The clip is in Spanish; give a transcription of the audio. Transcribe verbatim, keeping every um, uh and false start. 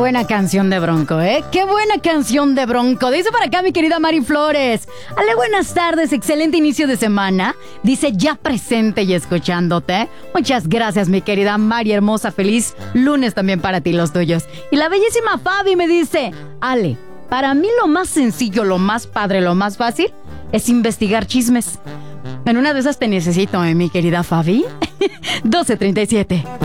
buena canción de Bronco, ¿eh? Qué buena canción de Bronco. Dice para acá mi querida Mari Flores. Ale, buenas tardes, excelente inicio de semana. Dice ya presente y escuchándote. Muchas gracias, mi querida Mari hermosa. Feliz lunes también para ti, los tuyos. Y la bellísima Fabi me dice, Ale, para mí lo más sencillo, lo más padre, lo más fácil es investigar chismes. En una de esas te necesito, ¿eh, mi querida Fabi? doce treinta y siete.